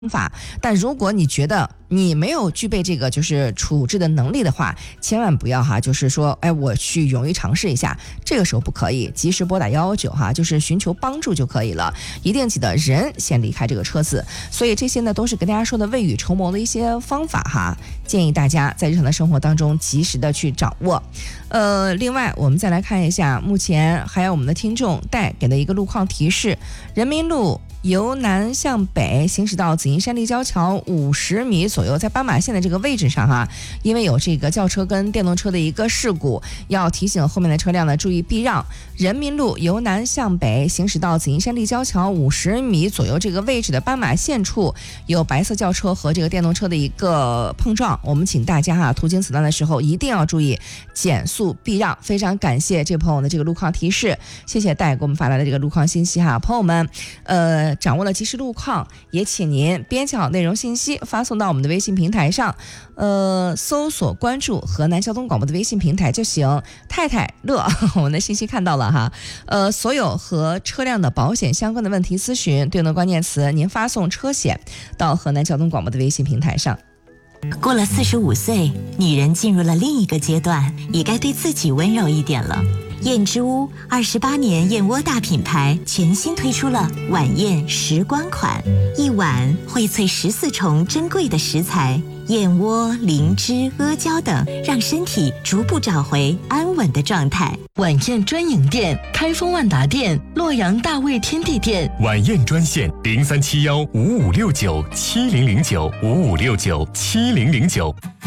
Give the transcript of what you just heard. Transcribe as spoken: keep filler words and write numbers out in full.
法，但如果你觉得你没有具备这个就是处置的能力的话，千万不要哈，就是说，哎，我去勇于尝试一下，这个时候不可以，及时拨打一一九哈，就是寻求帮助就可以了。一定记得人先离开这个车子。所以这些呢，都是跟大家说的未雨绸缪的一些方法哈，建议大家在日常的生活当中及时的去掌握。呃，另外我们再来看一下，目前还有我们的听众带给的一个路况提示：人民路由南向北行驶到紫金山立交桥五十米左右，在斑马线的这个位置上哈，因为有这个轿车跟电动车的一个事故，要提醒后面的车辆呢注意避让。人民路由南向北行驶到紫金山立交桥五十米左右这个位置的斑马线处，有白色轿车和这个电动车的一个碰撞，我们请大家哈途经此段的时候一定要注意减速避让。非常感谢这位朋友的这个路况提示，谢谢戴给我们发来的这个路况信息哈，朋友们，呃。掌握了即时路况，也请您编辑好内容信息发送到我们的微信平台上，呃，搜索关注河南交通广播的微信平台就行。太太乐，我们的信息看到了哈，呃，所有和车辆的保险相关的问题咨询，对应的关键词您发送车险到河南交通广播的微信平台上。 过了四十五岁，女人进入了另一个阶段，也该对自己温柔一点了。燕之屋二十八年燕窝大品牌全新推出了晚宴时光款，一碗荟萃十四重珍贵的食材，燕窝、灵芝、阿胶等，让身体逐步找回安稳的状态。 晚宴专营店：开封万达店、洛阳大卫天地店。 晚宴专线：零三七幺五五六九七零零九五五六九七零零九。